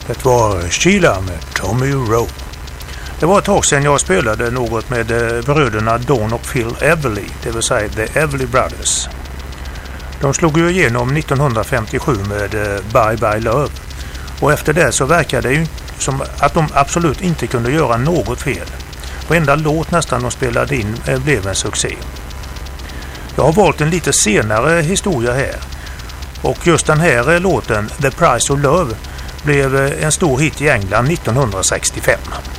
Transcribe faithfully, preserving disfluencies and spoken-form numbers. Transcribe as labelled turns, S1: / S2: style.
S1: Det var Sheila med Tommy Rowe. Det var ett tag sedan jag spelade något med bröderna Don och Phil Everly, det vill säga The Everly Brothers. De slog ju igenom nittonhundrafemtiosju med Bye Bye Love. Och efter det så verkade det ju som att de absolut inte kunde göra något fel. Varenda låt nästan de spelade in blev en succé. Jag har valt en lite senare historia här. Och just den här låten, The Price of Love, blev en stor hit i England nittonhundrasextiofem.